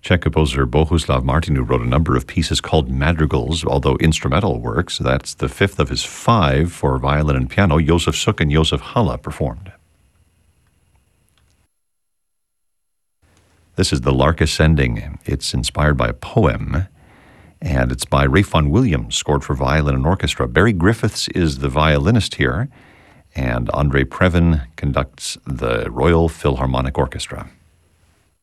Czech composer Bohuslav Martinu wrote a number of pieces called madrigals, although instrumental works. That's the fifth of his five for violin and piano. Josef Suk and Josef Halle performed. This is The Lark Ascending. It's inspired by a poem, and it's by Ralph Vaughan Williams, scored for violin and orchestra. Barry Griffiths is the violinist here, and Andre Previn conducts the Royal Philharmonic Orchestra.